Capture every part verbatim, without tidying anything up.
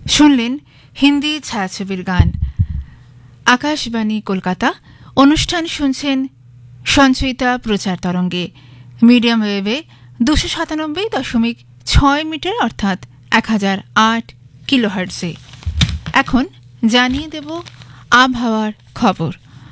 শুনলেন হিন্দি ছায়াছবির গান। আকাশবাণী কলকাতা। অনুষ্ঠান শুনছেন সঞ্চয়িতা প্রচার তরঙ্গে, মিডিয়াম ওয়েভে দুশো সাতানব্বই দশমিক ছয় মিটার অর্থাৎ এক হাজার আট কিলোহার্টজে। এখন জানিয়ে দেব আবহাওয়ার খবর।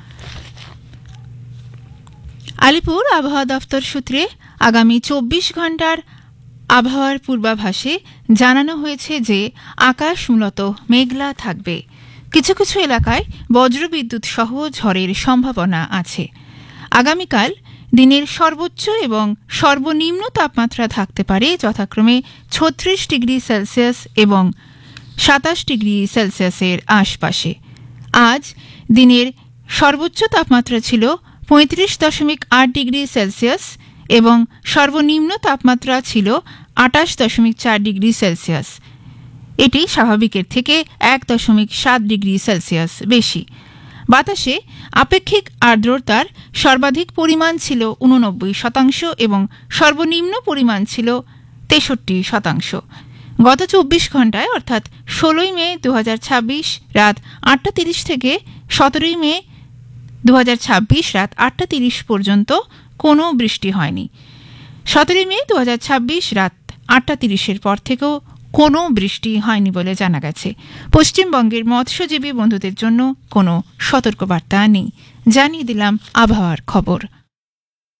আলিপুর আবহাওয়া দফতর সূত্রে আগামী চব্বিশ ঘন্টার আবহাওয়ার পূর্বাভাসে জানানো হয়েছে যে আকাশ মূলত মেঘলা থাকবে। কিছু কিছু এলাকায় বজ্রবিদ্যুৎ সহ ঝড়ের সম্ভাবনা আছে। আগামীকাল দিনের সর্বোচ্চ এবং সর্বনিম্ন তাপমাত্রা থাকতে পারে যথাক্রমে ছত্রিশ ডিগ্রি সেলসিয়াস এবং সাতাশ ডিগ্রি সেলসিয়াসের আশপাশে। আজ দিনের সর্বোচ্চ তাপমাত্রা ছিল পঁয়ত্রিশ দশমিক আট ডিগ্রি সেলসিয়াস এবং সর্বনিম্ন তাপমাত্রা ছিল আটাশ দশমিক চার ডিগ্রি সেলসিয়াস। এটি স্বাভাবিকের থেকে এক দশমিক সাত ডিগ্রি সেলসিয়াস বেশি। বাতাসে আপেক্ষিক আর্দ্রতার সর্বাধিক পরিমাণ ছিল উননব্বই শতাংশ এবং সর্বনিম্ন পরিমাণ ছিল তেষট্টি শতাংশ। গত চব্বিশ ঘন্টায় অর্থাৎ ষোলোই মে দু হাজার ছাব্বিশ রাত আটটা তিরিশ থেকে সতেরোই মে দু হাজার ছাব্বিশ রাত আটটা তিরিশ পর্যন্ত কোনো বৃষ্টি হয়নি। সতেরোই মে দু হাজার ছাব্বিশ রাত আটটা তিরিশের পর থেকেও কোনো বৃষ্টি হয়নি বলে জানা গেছে। পশ্চিমবঙ্গের মৎস্যজীবী বন্ধুদের জন্য কোনো সতর্কবার্তা নেই। জানিয়ে দিলাম আবহাওয়ার খবর।